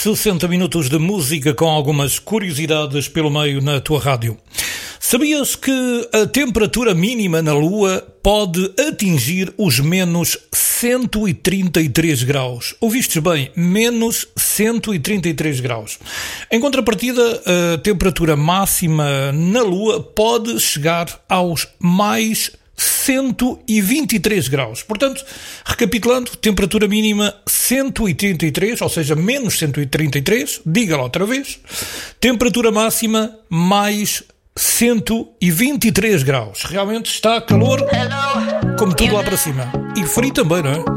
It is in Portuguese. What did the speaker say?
60 minutos de música com algumas curiosidades pelo meio na tua rádio. Sabias que a temperatura mínima na Lua pode atingir os menos 133 graus? Ouvistes bem, menos 133 graus. Em contrapartida, a temperatura máxima na Lua pode chegar aos mais 123 graus. Portanto, recapitulando, temperatura mínima 183, ou seja, menos 133, diga lá outra vez. Temperatura máxima mais 123 graus. Realmente está calor como tudo lá para cima. E frio também, não é?